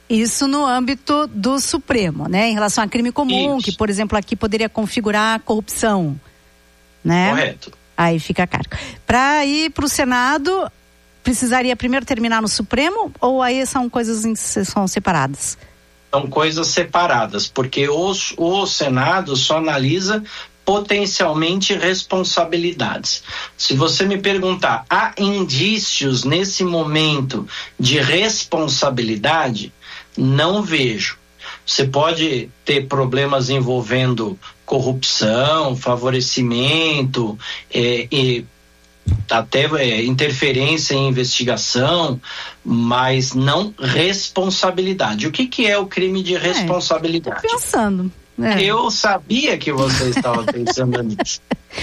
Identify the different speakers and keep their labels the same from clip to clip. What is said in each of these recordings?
Speaker 1: Isso no âmbito do Supremo, né? Em relação a crime comum, que, por exemplo, aqui poderia configurar corrupção, né?
Speaker 2: Correto.
Speaker 1: Aí fica a cargo. Para ir para o Senado, precisaria primeiro terminar no Supremo ou aí são coisas são separadas?
Speaker 2: São coisas separadas, porque o Senado só analisa potencialmente responsabilidades. Se você me perguntar, há indícios nesse momento de responsabilidade? Não vejo. Você pode ter problemas envolvendo corrupção, favorecimento, e até interferência em investigação, mas não responsabilidade. O que é o crime de responsabilidade?
Speaker 1: Tô pensando.
Speaker 2: Eu sabia que você estava pensando nisso.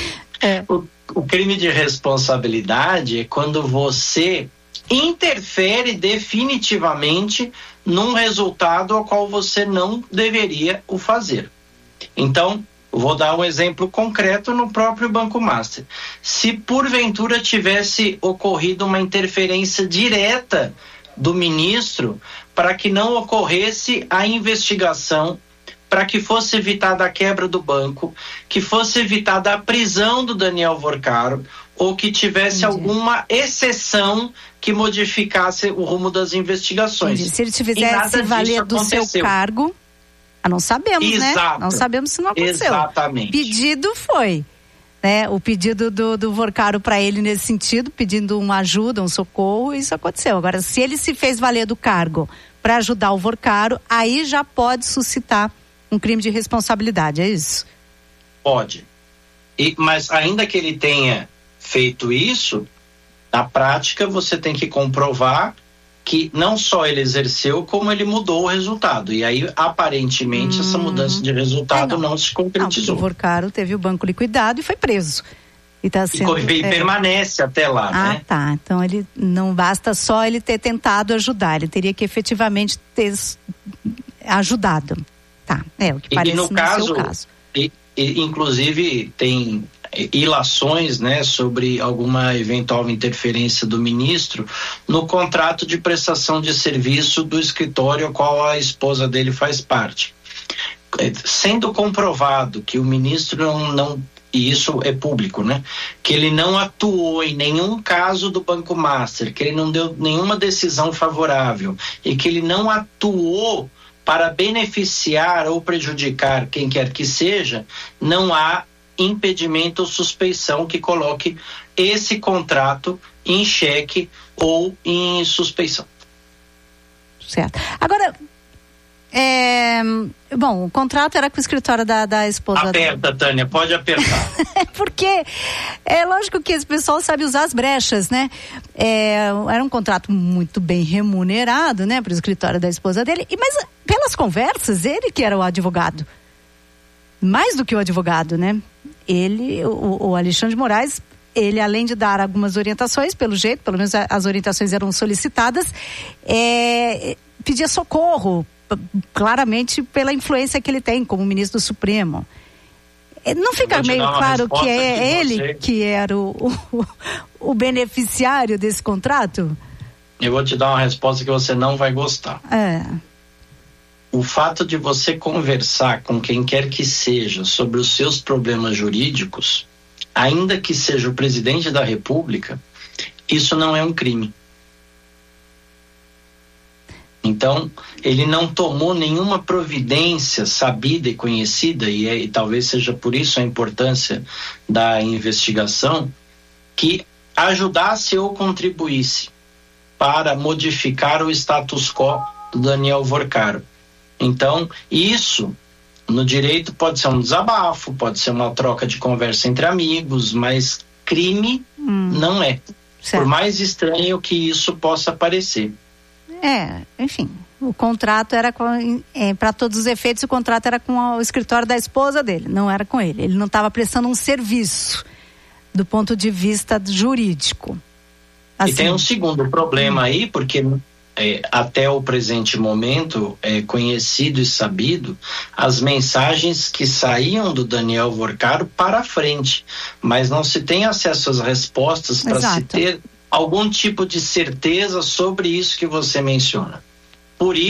Speaker 2: O crime de responsabilidade é quando você interfere definitivamente num resultado ao qual você não deveria o fazer. Então, vou dar um exemplo concreto no próprio Banco Master. Se porventura tivesse ocorrido uma interferência direta do ministro para que não ocorresse a investigação, para que fosse evitada a quebra do banco, que fosse evitada a prisão do Daniel Vorcaro, ou que tivesse alguma exceção que modificasse o rumo das investigações.
Speaker 1: Se ele fizesse valer do seu cargo, não sabemos,
Speaker 2: Exato.
Speaker 1: Né? Não sabemos se não aconteceu.
Speaker 2: Exatamente.
Speaker 1: Pedido foi, né? O pedido do Vorcaro para ele nesse sentido, pedindo uma ajuda, um socorro, isso aconteceu. Agora, se ele se fez valer do cargo para ajudar o Vorcaro, aí já pode suscitar um crime de responsabilidade, é isso?
Speaker 2: Pode. Mas ainda que ele tenha feito isso, na prática você tem que comprovar que não só ele exerceu, como ele mudou o resultado. E aí, aparentemente, essa mudança de resultado não se concretizou.
Speaker 1: O Vorcaro teve o banco liquidado e foi preso. E
Speaker 2: permanece até lá, né?
Speaker 1: Tá. Então ele não basta só ele ter tentado ajudar, ele teria que efetivamente ter ajudado. Tá, o que parece
Speaker 2: no
Speaker 1: seu caso.
Speaker 2: Inclusive tem ilações, né, sobre alguma eventual interferência do ministro no contrato de prestação de serviço do escritório ao qual a esposa dele faz parte. Sendo comprovado que o ministro não e isso é público, né? Que ele não atuou em nenhum caso do Banco Master, que ele não deu nenhuma decisão favorável e que ele não atuou para beneficiar ou prejudicar quem quer que seja, não há impedimento ou suspeição que coloque esse contrato em xeque ou em suspeição.
Speaker 1: Certo. Agora, bom, o contrato era com o escritório da esposa.
Speaker 2: Aperta, Tânia, pode apertar.
Speaker 1: Porque é lógico que esse pessoal sabe usar as brechas, né? Era um contrato muito bem remunerado, né, para o escritório da esposa dele. Mas pelas conversas, ele que era o advogado. Mais do que o advogado, né? Ele, o Alexandre de Moraes, ele, além de dar algumas orientações, pelo menos as orientações eram solicitadas, pedia socorro, claramente pela influência que ele tem como ministro do Supremo. Não fica meio claro que é ele que era o beneficiário desse contrato?
Speaker 2: Eu vou te dar uma resposta que você não vai gostar. O fato de você conversar com quem quer que seja sobre os seus problemas jurídicos, ainda que seja o presidente da República, isso não é um crime. Então, ele não tomou nenhuma providência sabida e conhecida, e talvez seja por isso a importância da investigação, que ajudasse ou contribuísse para modificar o status quo do Daniel Vorcaro. Então, isso no direito pode ser um desabafo, pode ser uma troca de conversa entre amigos, mas crime não é. Certo. Por mais estranho que isso possa parecer.
Speaker 1: Enfim, o contrato era para todos os efeitos, o contrato era com o escritório da esposa dele, não era com ele. Ele não estava prestando um serviço do ponto de vista jurídico. Assim.
Speaker 2: E tem um segundo problema aí, porque até o presente momento é conhecido e sabido as mensagens que saíam do Daniel Vorcaro para frente, mas não se tem acesso às respostas para se ter algum tipo de certeza sobre isso que você menciona. Por isso